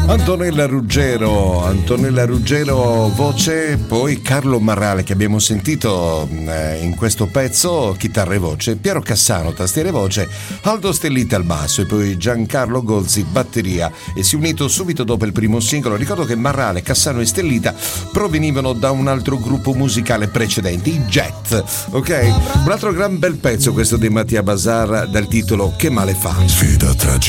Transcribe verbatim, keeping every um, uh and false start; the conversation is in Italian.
Antonella Ruggero, Antonella Ruggero voce, poi Carlo Marrale che abbiamo sentito eh, in questo pezzo, chitarra e voce, Piero Cassano, tastiere e voce, Aldo Stellita al basso e poi Giancarlo Golzi batteria, e si è unito subito dopo il primo singolo. Ricordo che Marrale, Cassano e Stellita provenivano da un altro gruppo musicale precedente, i Jet, ok? Un altro gran bel pezzo questo di Mattia Bazar dal titolo Che male fa. Sfida tra